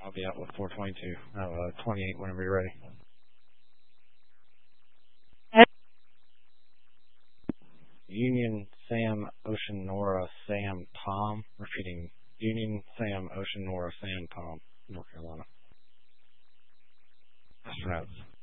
I'll be out with 422. 28 whenever you're ready. Union Sam Ocean Nora Sam Tom. Repeating. Union Sam Ocean Nora Sam Tom, North Carolina. Astronauts.